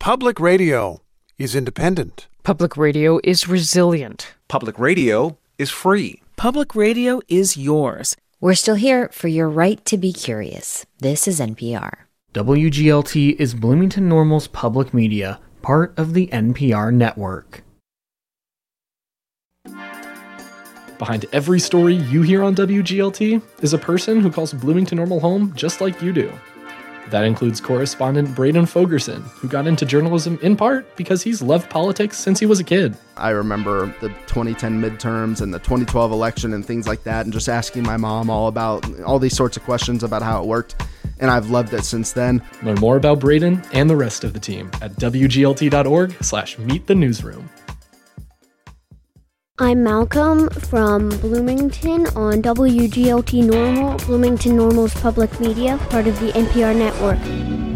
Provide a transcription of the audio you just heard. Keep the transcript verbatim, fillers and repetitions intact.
Public radio is independent. Public radio is resilient. Public radio is free. Public radio is yours. We're still here for your right to be curious. This is N P R. W G L T is Bloomington Normal's public media, part of the N P R network. Behind every story you hear on W G L T is a person who calls Bloomington Normal home just like you do. That includes correspondent Braden Fogerson, who got into journalism in part because he's loved politics since he was a kid. I remember the twenty ten midterms and the twenty twelve election and things like that, and just asking my mom all about all these sorts of questions about how it worked, and I've loved it since then. Learn more about Braden and the rest of the team at W G L T dot org slash meet the newsroom. I'm Malcolm from Bloomington on W G L T Normal, Bloomington Normal's public media, part of the N P R network.